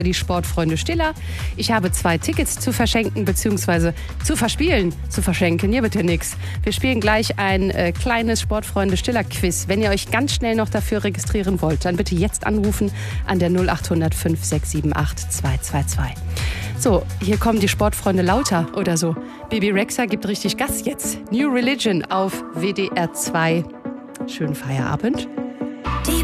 Die Sportfreunde Stiller. Ich habe 2 Tickets zu verschenken bzw. zu verspielen. Zu verschenken, hier bitte nix. Wir spielen gleich ein kleines Sportfreunde Stiller Quiz. Wenn ihr euch ganz schnell noch dafür registrieren wollt, dann bitte jetzt anrufen an der 0800 5678 222. So, hier kommen die Sportfreunde lauter oder so. Bibi Rexha gibt richtig Gas jetzt. New Religion auf WDR 2. Schönen Feierabend.